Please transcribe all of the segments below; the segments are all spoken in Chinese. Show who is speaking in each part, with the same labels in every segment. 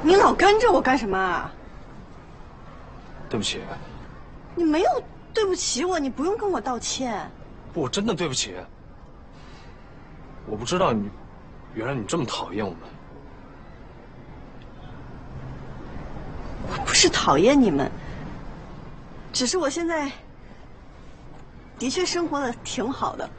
Speaker 1: 你老跟着我干什么啊？
Speaker 2: 对不起。
Speaker 1: 你没有对不起我，你不用跟我道歉。
Speaker 2: 不，我真的对不起。我不知道原来你这么讨厌我们。
Speaker 1: 我不是讨厌你们，只是我现在的确生活的挺好的。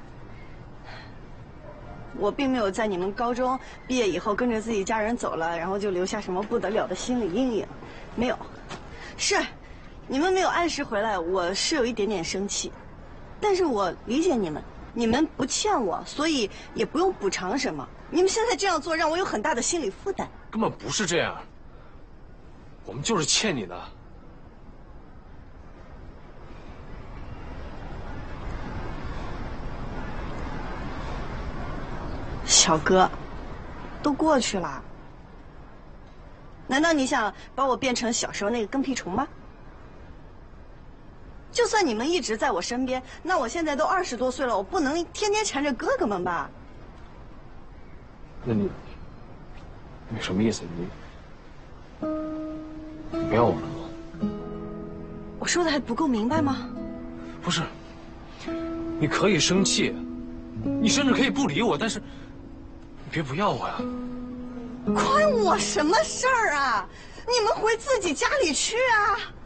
Speaker 1: 我并没有在你们高中毕业以后跟着自己家人走了，然后就留下什么不得了的心理阴影，没有。是，你们没有按时回来，我是有一点点生气，但是我理解你们，你们不欠我，所以也不用补偿什么。你们现在这样做让我有很大的心理负担。
Speaker 2: 根本不是这样，我们就是欠你的。
Speaker 1: 小哥，都过去了。难道你想把我变成小时候那个跟屁虫吗？就算你们一直在我身边，那我现在都20多岁了，我不能天天缠着哥哥们吧？
Speaker 2: 那你什么意思？你不要我了吗？
Speaker 1: 我说的还不够明白吗？
Speaker 2: 不是，你可以生气，你甚至可以不理我，但是你别不要我呀！
Speaker 1: 关我什么事儿啊？你们回自己家里去啊！